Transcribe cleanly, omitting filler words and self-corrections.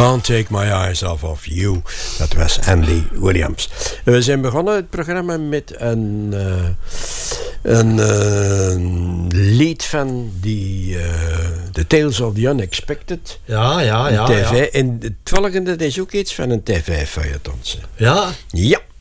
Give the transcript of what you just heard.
Can't Take My Eyes Off You. Dat was Andy Williams. We zijn begonnen het programma met een lied van die The Tales of the Unexpected. Ja. TV. En het volgende is ook iets van een tv-feuilleton. Ja? Ja.